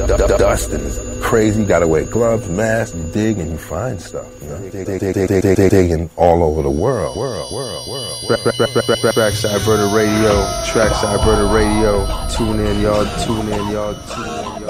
dusting. Crazy, you gotta wear gloves, masks, you dig and you find stuff, you know? Digging all over the world. Trackside Burner Radio. Tune in, y'all.